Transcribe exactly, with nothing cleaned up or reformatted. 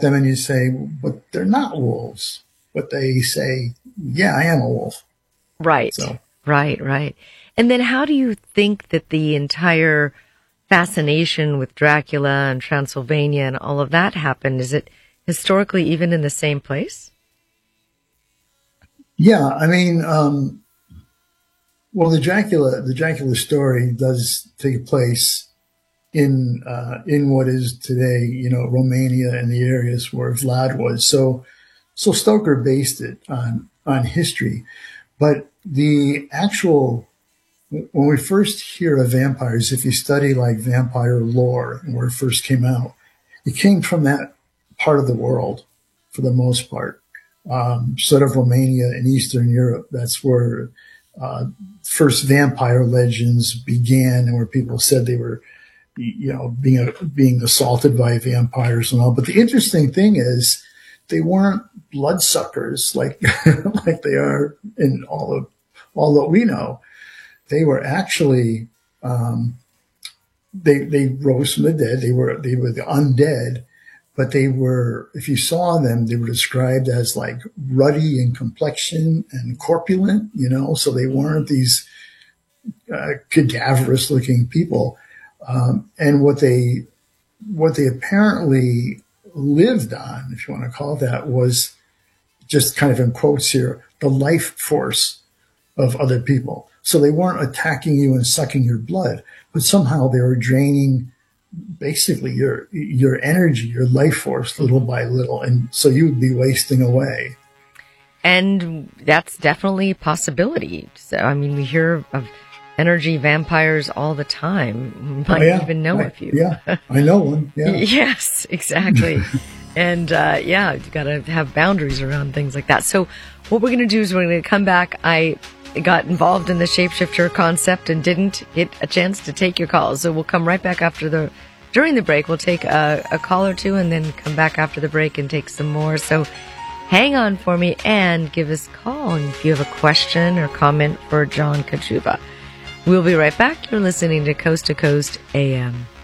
them and you say, but they're not wolves. But they say, yeah, I am a wolf. Right, so. right, right. And then how do you think that the entire fascination with Dracula and Transylvania and all of that happened? Is it historically even in the same place? Yeah, I mean, um, well, the Dracula, the Dracula story does take place in uh, in what is today, you know, Romania and the areas where Vlad was. So, so Stoker based it on on history, but the actual when we first hear of vampires, if you study like vampire lore and where it first came out, it came from that part of the world for the most part. Um, sort of Romania and Eastern Europe. That's where uh, first vampire legends began, and where people said they were, you know, being being assaulted by vampires and all. But the interesting thing is, they weren't bloodsuckers like like they are in all of all that we know. They were actually um, they they rose from the dead. They were they were the undead. But they were, if you saw them, they were described as like ruddy in complexion and corpulent, you know, so they weren't these uh, cadaverous looking people. Um, and what they, what they apparently lived on, if you want to call it that, was just kind of in quotes here, the life force of other people. So they weren't attacking you and sucking your blood, but somehow they were draining basically your your energy, your life force, little by little, and so you would be wasting away. And that's definitely a possibility. So, I mean, we hear of energy vampires all the time. Might oh, yeah. even know I, a few. Yeah, I know one. Yeah. Yes, exactly. And uh, yeah, you got to have boundaries around things like that. So, what we're going to do is we're going to come back. I got involved in the shapeshifter concept and didn't get a chance to take your calls. So we'll come right back after the, during the break, we'll take a, a call or two and then come back after the break and take some more. So hang on for me and give us a call. And if you have a question or comment for John Kajuba, we'll be right back. You're listening to Coast to Coast A M.